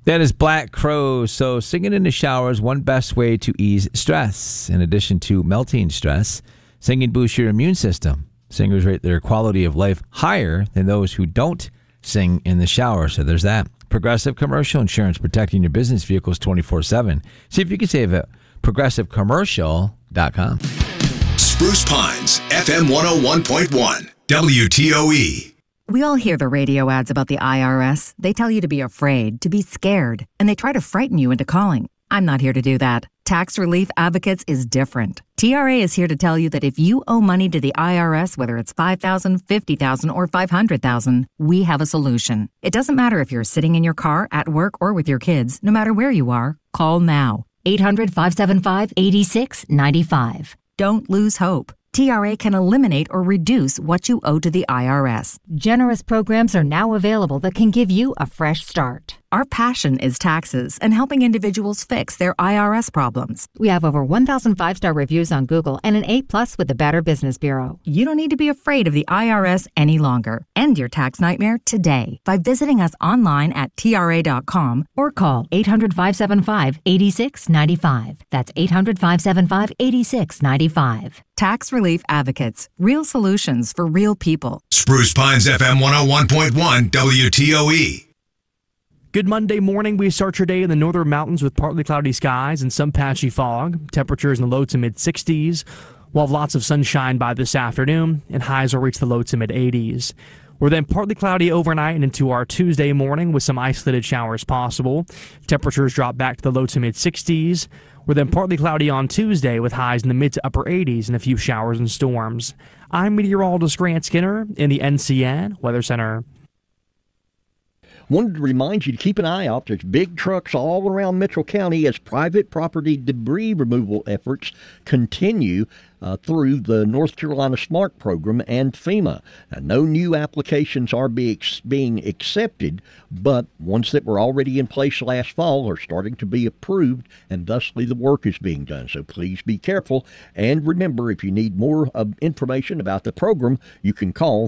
That is Black Crowes. So singing in the shower is one best way to ease stress. In addition to melting stress, singing boosts your immune system. Singers rate their quality of life higher than those who don't sing in the shower. So there's that. Progressive Commercial Insurance, protecting your business vehicles 24/7. See if you can save it. ProgressiveCommercial.com. Spruce Pines, FM 101.1, WTOE. We all hear the radio ads about the IRS. They tell you to be afraid, to be scared, and they try to frighten you into calling. I'm not here to do that. Tax Relief Advocates is different. TRA is here to tell you that if you owe money to the IRS, whether it's $5,000, $50,000, or $500,000, we have a solution. It doesn't matter if you're sitting in your car, at work, or with your kids. No matter where you are, call now. 800-575-8695. Don't lose hope. TRA can eliminate or reduce what you owe to the IRS. Generous programs are now available that can give you a fresh start. Our passion is taxes and helping individuals fix their IRS problems. We have over 1,000 5-star reviews on Google and an A+ with the Better Business Bureau. You don't need to be afraid of the IRS any longer. End your tax nightmare today by visiting us online at TRA.com or call 800-575-8695. That's 800-575-8695. Tax Relief Advocates. Real solutions for real people. Spruce Pines, FM 101.1, WTOE. Good Monday morning. We start your day in the northern mountains with partly cloudy skies and some patchy fog. Temperatures in the low to mid 60s. We'll have lots of sunshine by this afternoon, and highs will reach the low to mid 80s. We're then partly cloudy overnight and into our Tuesday morning with some isolated showers possible. Temperatures drop back to the low to mid 60s. We're then partly cloudy on Tuesday with highs in the mid to upper 80s and a few showers and storms. I'm meteorologist Grant Skinner in the NCN Weather Center. Wanted to remind you to keep an eye out. There's big trucks all around Mitchell County as private property debris removal efforts continue through the North Carolina SMART program and FEMA. Now, no new applications are being accepted, but ones that were already in place last fall are starting to be approved, and thusly the work is being done. So please be careful. And remember, if you need more information about the program, you can call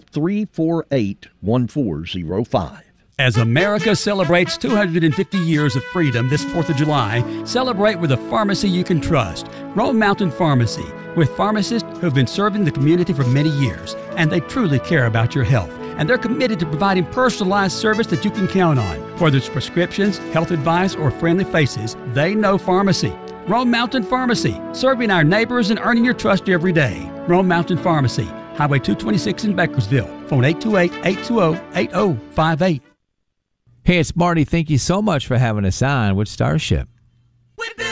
348-1405. As America celebrates 250 years of freedom this 4th of July, celebrate with a pharmacy you can trust. Rome Mountain Pharmacy, with pharmacists who have been serving the community for many years, and they truly care about your health. And they're committed to providing personalized service that you can count on. Whether it's prescriptions, health advice, or friendly faces, they know pharmacy. Rome Mountain Pharmacy, serving our neighbors and earning your trust every day. Rome Mountain Pharmacy, Highway 226 in Bakersville. Phone 828-820-8058. Hey, it's Marty. Thank you so much for having us on with Starship.